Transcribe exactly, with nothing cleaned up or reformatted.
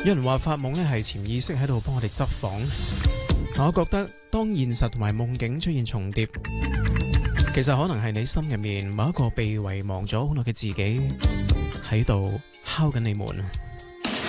有人話發夢咧係潛意識喺度幫我哋執房，我覺得當現實同埋夢境出現重疊，其實可能係你心入面某一個被遺忘咗好耐嘅自己喺度敲緊你門。